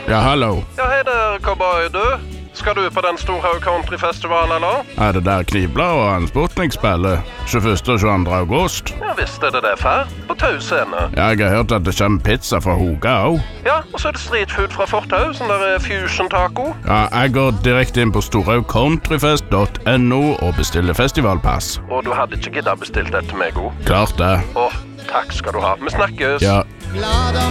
Ja, hallo. Ja, hej där, cowboy du. Ska du på den stora countryfestivalen eller? Er det der Knivblad og en Sputnik-spiller 21. og 22. august? Ja, visst är det därför. På Tusen. Jeg har hørt at det kommer pizza fra Hoga også. Ja, och så är det street food fra Fortau, sån där fusion taco. Ja, jeg går direkte inn på storhaugcountryfest.no og bestiller festivalpass. Och du hade inte giddat bestilt det till mig, god. Klart det. Åh, tack ska du ha. Vi snackes. Ja. Glad om